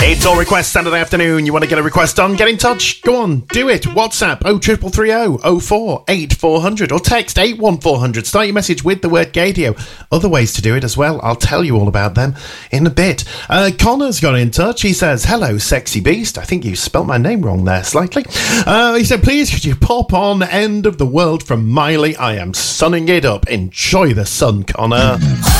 It's All Request Saturday afternoon. You want to get a request on? Get in touch. Go on, do it. WhatsApp 03330 04 8400 or text 81400. Start your message with the word Gaydio. Other ways to do it as well. I'll tell you all about them in a bit. Connor's got in touch. He says, hello, sexy beast. I think you spelt my name wrong there slightly. He said, please could you pop on End of the World from Miley? I am sunning it up. Enjoy the sun, Connor.